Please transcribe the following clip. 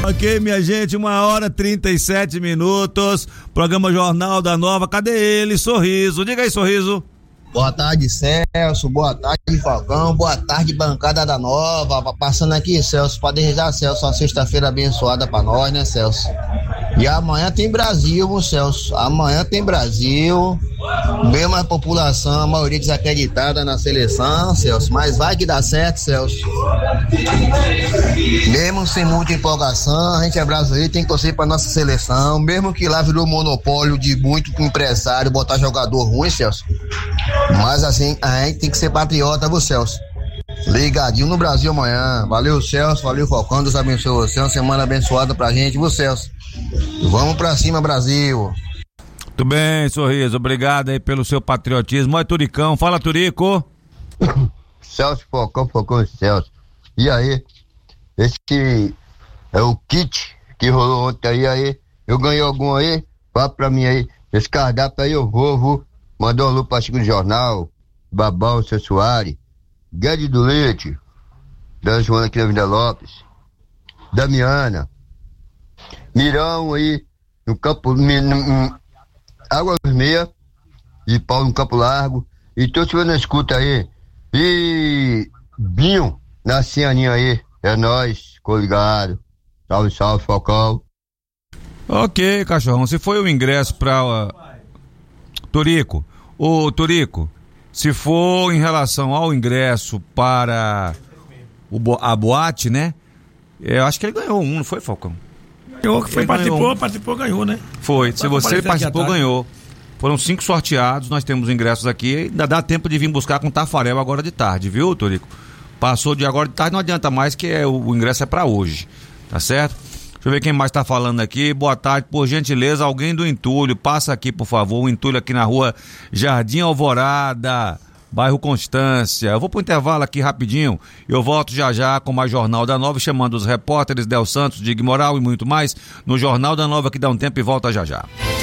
Ok, minha gente, 1h37, programa Jornal da Nova, cadê ele? Sorriso, diga aí, Sorriso. Boa tarde, Celso, boa tarde, Falcão, boa tarde, bancada da Nova, passando aqui, Celso, pra desejar, Celso, uma sexta-feira abençoada pra nós, né, Celso? E amanhã tem Brasil, Celso, amanhã tem Brasil, mesmo a população, a maioria desacreditada na seleção, Celso, mas vai que dá certo, Celso. Mesmo sem muita empolgação, a gente é brasileiro, tem que torcer pra nossa seleção, mesmo que lá virou monopólio de muito empresário botar jogador ruim, Celso. Mas assim, a gente tem que ser patriota, viu, Celso? Ligadinho no Brasil amanhã. Valeu, Celso, valeu, Falcão, Deus abençoe você, uma semana abençoada pra gente, viu, Celso? Vamos pra cima, Brasil. Muito bem, Sorriso, obrigado aí pelo seu patriotismo. Olha, Turicão, fala, Turico. Celso, Falcão, Celso. E aí, esse é o kit que rolou ontem aí, eu ganhei algum aí? Fala pra mim aí, esse cardápio aí eu vou. Mandou um alô pra Chico do Jornal, Babão, Seu Soares, Guedes do Leite, da Joana aqui da Vida Lopes, Damiana, Mirão aí, no Campo, Águas Meia, e Paulo no Campo Largo, e tô te vendo na escuta aí, e Binho, na Cianinha aí, é nóis, coligado, salve, salve, Falcão. Ok, cachorrão, se foi o ingresso pra... Turico, se for em relação ao ingresso para a boate, né? Eu acho que ele ganhou um, não foi, Falcão? Ganhou, que foi, participou, ganhou, né? Foi, se você participou, ganhou. Foram 5 sorteados, nós temos ingressos aqui, ainda dá tempo de vir buscar com Tafarel agora de tarde, viu, Turico? Passou de agora de tarde, não adianta mais que o ingresso é para hoje, tá certo? Deixa eu ver quem mais tá falando aqui. Boa tarde, por gentileza, alguém do entulho, passa aqui, por favor, o entulho aqui na rua Jardim Alvorada, bairro Constância. Eu vou pro intervalo aqui rapidinho, eu volto já com mais Jornal da Nova, chamando os repórteres Del Santos, Dig Moral e muito mais, no Jornal da Nova, que dá um tempo e volta já.